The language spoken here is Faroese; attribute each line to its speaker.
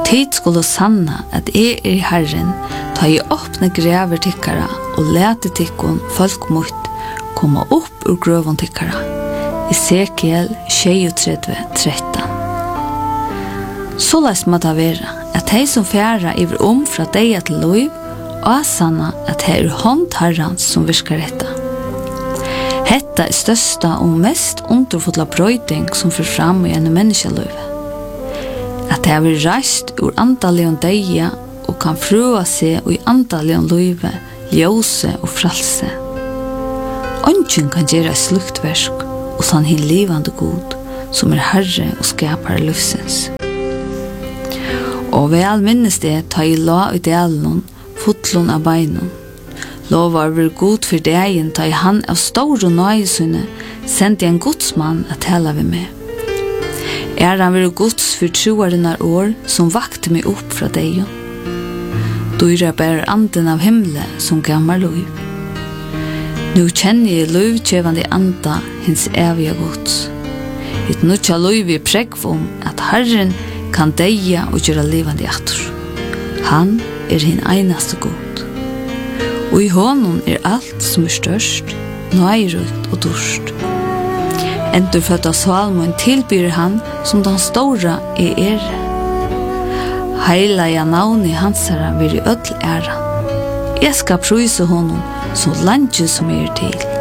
Speaker 1: tid skulle sanna at jeg Herren, ta I åpne grever tikkara og lete tikkon folk mot komma upp ur grøvon tikkara. Esekiel 33:13. Så lest må det være at de som færa iver fra deg til lov, og sanna at det hånd Herrens som virkar dette. Hetta størsta og mest underfotla brøyding som fyrir fram I en menneskeløyve. At det har reist ur andalion deia og kan frua seg I andalion løyve, ljøse og fralse. Ongen kan gjøre slukt versk og sann hin livande god som Herre og skapare livsens. Og vel minnes det ta I la I delen fotlån av beinon. Lovar var god for dagen ta I han av store nøyesynne sendte en godsmann at tala vi med. Han var gods for troarinnar år som vakte meg opp fra deg. Dyra bærer anden av himle som gammar lov. Nu kjenner jeg lovkjøvande anda hins evige gods. Et nutja lov pregv at Herren kan deia og gjøre livande atter. Han hin einaste god. Og I honom alt som størst, nøyrut og dorst. Endurfødt av Salmon tilbyr han som den stora Heila ja navn I hans herra vil I ødel æra. Jeg skal prøyse honom så langt som til.